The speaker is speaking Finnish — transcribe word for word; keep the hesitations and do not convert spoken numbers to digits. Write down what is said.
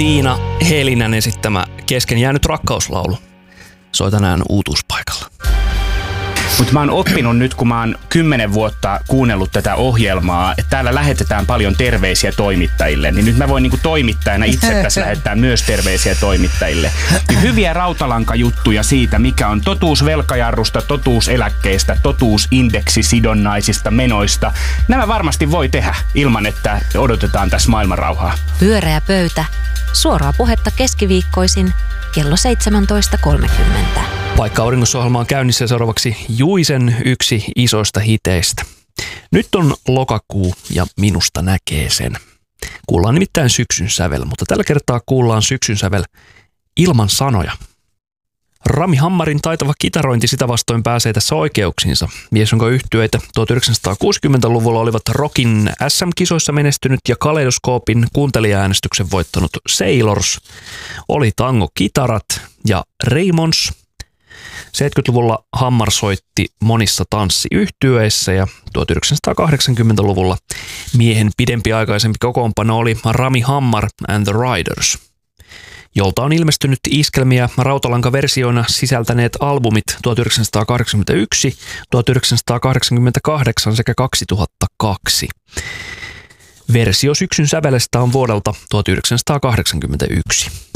Tiina Helinän esittämä kesken jäänyt rakkauslaulu soi tänään uutuuspaikalla. Mutta mä oon oppinut nyt, kun mä oon kymmenen vuotta kuunnellut tätä ohjelmaa, että täällä lähetetään paljon terveisiä toimittajille, niin nyt mä voin niinku toimittajana itse tässä lähettää myös terveisiä toimittajille. Hyviä rautalankajuttuja siitä, mikä on totuus velkajarrusta, totuus eläkkeistä, totuus indeksisidonnaisista menoista. Nämä varmasti voi tehdä ilman, että odotetaan tässä maailmanrauhaa. Pyöreä pöytä. Suoraa puhetta keskiviikkoisin kello seitsemäntoista kolmekymmentä. Paikka auringossa-ohjelma on käynnissä seuraavaksi Juisen yksi isoista hiteistä. Nyt on lokakuu ja minusta näkee sen. Kuullaan nimittäin syksyn sävel, mutta tällä kertaa kuullaan syksyn sävel ilman sanoja. Rami Hammarin taitava kitarointi sitä vastoin pääsee tässä oikeuksiinsa. Mies, jonka yhtyeitä tuhatyhdeksänsataakuusikymmentäluvulla olivat Rockin äs äm-kisoissa menestynyt ja Kaleidoskoopin kuuntelijaäänestyksen voittanut Sailors, oli tango-kitarat ja Raymonds. seitsemänkymmentäluvulla Hammar soitti monissa tanssiyhtyeissä ja tuhatyhdeksänsataakahdeksankymmentäluvulla miehen pidempiaikaisempi kokoonpano oli Rami Hammar and the Riders, jolta on ilmestynyt iskelmiä rautalankaversioina sisältäneet albumit tuhatyhdeksänsataakahdeksankymmentäyksi, tuhatyhdeksänsataakahdeksankymmentäkahdeksan sekä kaksituhattakaksi. Versio syksyn sävelestä on vuodelta tuhatyhdeksänsataakahdeksankymmentäyksi.